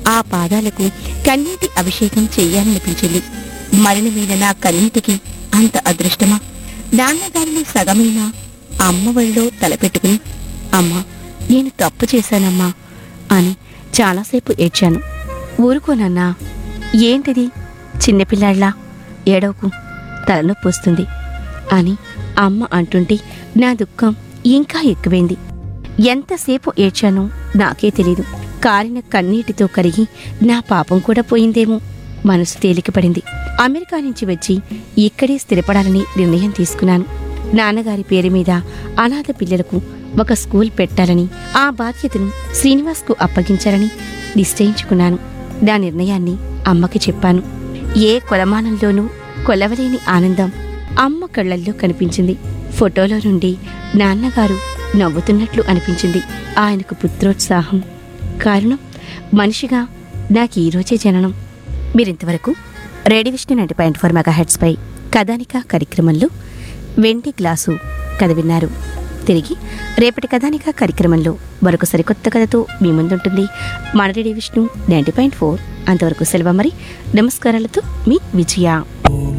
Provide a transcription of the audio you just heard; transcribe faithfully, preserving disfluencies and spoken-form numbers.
ఆ పాదాలకు కన్నీటి అభిషేకం చెయ్యాలనిపించింది. మరణమైన నా కన్నీటికి అంత అదృష్టమా? నాన్నగారిలో సగమైనా అమ్మ ఒళ్ళో తలపెట్టుకుని, అమ్మా నేను తప్పు చేశానమ్మా అని చాలాసేపు ఏడ్చాను. ఊరుకోనన్నా, ఏంటిది చిన్నపిల్లాడ్లా, ఏడవకు, తలనొప్పి వస్తుంది అని అమ్మ అంటుంటే నా దుఃఖం ఇంకా ఎక్కువైంది. ఎంతసేపు ఏడ్చానో నాకే తెలీదు. కారిన కన్నీటితో కరిగి నా పాపం కూడా పోయిందేమో. మనసు తేలికపడింది. అమెరికా నుంచి వచ్చి ఇక్కడే స్థిరపడాలని నిర్ణయం తీసుకున్నాను. నాన్నగారి పేరు మీద అనాథ పిల్లలకు ఒక స్కూల్ పెట్టాలని, ఆ బాధ్యతను శ్రీనివాస్కు అప్పగించాలని నిశ్చయించుకున్నాను. నా నిర్ణయాన్ని అమ్మకి చెప్పాను. ఏ కొలమానంలోనూ కొలవలేని ఆనందం అమ్మ కళ్లల్లో కనిపించింది. ఫోటోలో నుండి నాన్నగారు నవ్వుతున్నట్లు అనిపించింది. ఆయనకు పుత్రోత్సాహం కారణం మనిషిగా నాకు ఈరోజే జననం. మీరింతవరకు radio Vishnu ninety point four mega heads పై కథానిక కార్యక్రమంలో వెండి గ్లాసు కథ విన్నారు. తిరిగి రేపటి కథానిక కార్యక్రమంలో మరొక సరికొత్త కథతో మీ ముందుంటుంది మన radio Vishnu ninety point four. అంతవరకు సెలవు. మరి నమస్కారాలతో మీ విజయ.